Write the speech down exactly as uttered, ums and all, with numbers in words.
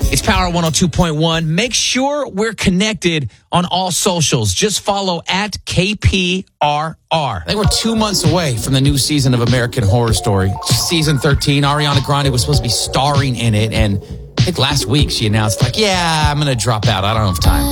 It's Power one oh two point one. Make sure we're connected on all socials. Just follow at K P R R. They were two months away from the new season of American Horror Story. Season thirteen, Ariana Grande was supposed to be starring in it. And I think last week she announced, like, yeah, I'm going to drop out. I don't have time.